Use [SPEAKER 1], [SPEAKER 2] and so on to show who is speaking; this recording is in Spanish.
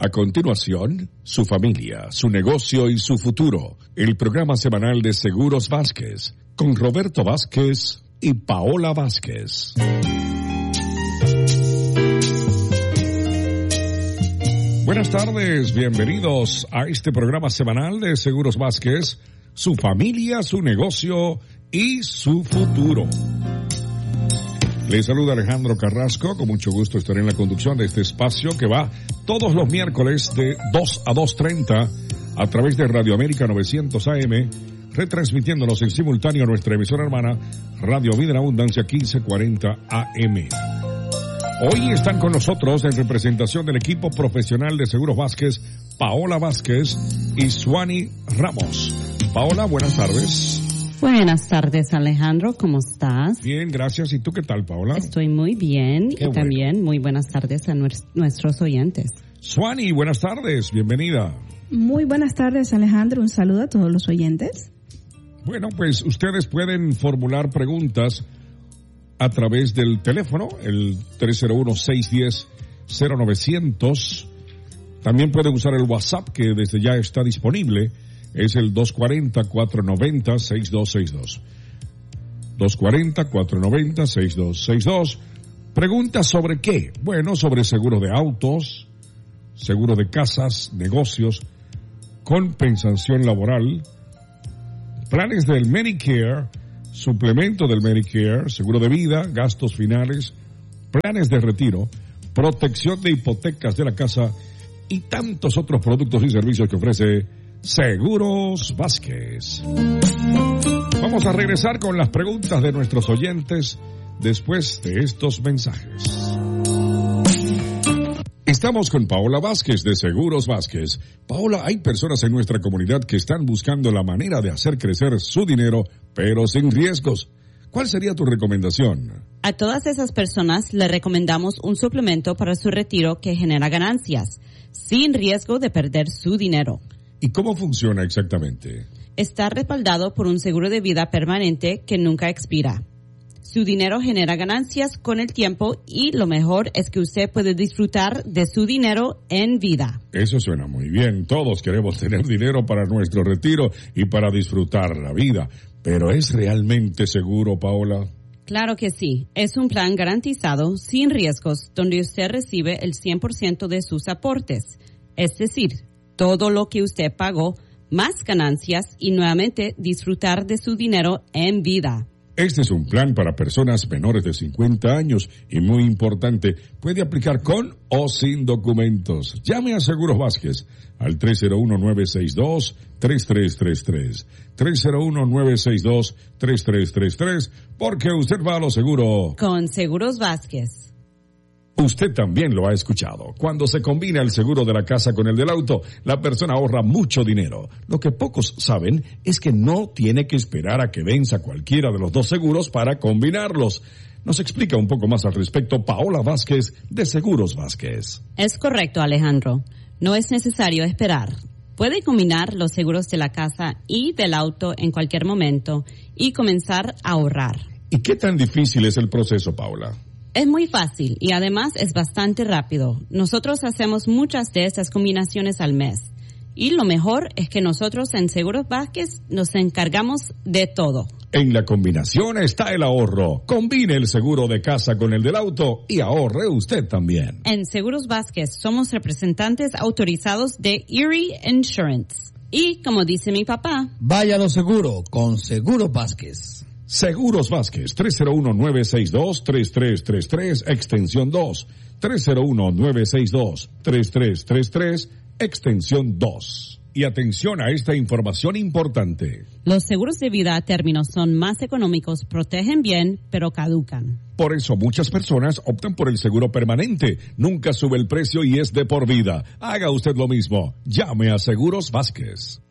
[SPEAKER 1] A continuación, su familia, su negocio y su futuro. El programa semanal de Seguros Vázquez, con Roberto Vázquez y Paola Vázquez. Buenas tardes, bienvenidos a este programa semanal de Seguros Vázquez, su familia, su negocio y su futuro. Les saluda Alejandro Carrasco, con mucho gusto estaré en la conducción de este espacio que va todos los miércoles de 2 a 2:30 a través de Radio América 900 AM, retransmitiéndonos en simultáneo a nuestra emisora hermana Radio Vida en Abundancia 1540 AM. Hoy están con nosotros en representación del equipo profesional de Seguros Vázquez, Paola Vázquez y Suani Ramos. Paola, buenas tardes.
[SPEAKER 2] Buenas tardes, Alejandro, ¿cómo estás?
[SPEAKER 1] Bien, gracias. ¿Y tú qué tal, Paola?
[SPEAKER 2] Estoy muy bien.
[SPEAKER 1] Qué
[SPEAKER 2] y
[SPEAKER 1] bueno.
[SPEAKER 2] También muy buenas tardes a nuestros oyentes.
[SPEAKER 1] Suani, buenas tardes, bienvenida.
[SPEAKER 3] Muy buenas tardes, Alejandro. Un saludo a todos los oyentes.
[SPEAKER 1] Bueno, pues ustedes pueden formular preguntas a través del teléfono, el 301-610-0900. También pueden usar el WhatsApp, que desde ya está disponible. Es el 240-490-6262. 240-490-6262. Preguntas sobre qué? Bueno, sobre seguro de autos, seguro de casas, negocios, compensación laboral, planes del Medicare, suplemento del Medicare, seguro de vida, gastos finales, planes de retiro, protección de hipotecas de la casa y tantos otros productos y servicios que ofrece Seguros Vázquez. Vamos a regresar con las preguntas de nuestros oyentes después de estos mensajes. Estamos con Paola Vázquez de Seguros Vázquez. Paola, hay personas en nuestra comunidad que están buscando la manera de hacer crecer su dinero, pero sin riesgos. ¿Cuál sería tu recomendación?
[SPEAKER 2] A todas esas personas le recomendamos un suplemento para su retiro que genera ganancias, sin riesgo de perder su dinero.
[SPEAKER 1] ¿Y cómo funciona exactamente?
[SPEAKER 2] Está respaldado por un seguro de vida permanente que nunca expira. Su dinero genera ganancias con el tiempo y lo mejor es que usted puede disfrutar de su dinero en vida.
[SPEAKER 1] Eso suena muy bien. Todos queremos tener dinero para nuestro retiro y para disfrutar la vida. ¿Pero es realmente seguro, Paola?
[SPEAKER 2] Claro que sí. Es un plan garantizado, sin riesgos, donde usted recibe el 100% de sus aportes. Es decir, todo lo que usted pagó, más ganancias y nuevamente disfrutar de su dinero en vida.
[SPEAKER 1] Este es un plan para personas menores de 50 años y muy importante, puede aplicar con o sin documentos. Llame a Seguros Vázquez al 301-962-3333. 301-962-3333, porque usted va a lo seguro.
[SPEAKER 2] Con Seguros Vázquez.
[SPEAKER 1] Usted también lo ha escuchado. Cuando se combina el seguro de la casa con el del auto, la persona ahorra mucho dinero. Lo que pocos saben es que no tiene que esperar a que venza cualquiera de los dos seguros para combinarlos. Nos explica un poco más al respecto Paola Vázquez de Seguros Vázquez.
[SPEAKER 2] Es correcto, Alejandro. No es necesario esperar. Puede combinar los seguros de la casa y del auto en cualquier momento y comenzar a ahorrar.
[SPEAKER 1] ¿Y qué tan difícil es el proceso, Paola?
[SPEAKER 2] Es muy fácil y además es bastante rápido. Nosotros hacemos muchas de estas combinaciones al mes. Y lo mejor es que nosotros en Seguros Vázquez nos encargamos de todo.
[SPEAKER 1] En la combinación está el ahorro. Combine el seguro de casa con el del auto y ahorre usted también.
[SPEAKER 2] En Seguros Vázquez somos representantes autorizados de Erie Insurance. Y como dice mi papá,
[SPEAKER 4] vaya a lo seguro con Seguros Vázquez.
[SPEAKER 1] Seguros Vázquez, 301-962-3333, extensión 2. 301-962-3333, extensión 2. Y atención a esta información importante.
[SPEAKER 2] Los seguros de vida a término son más económicos, protegen bien, pero caducan.
[SPEAKER 1] Por eso muchas personas optan por el seguro permanente. Nunca sube el precio y es de por vida. Haga usted lo mismo. Llame a Seguros Vázquez.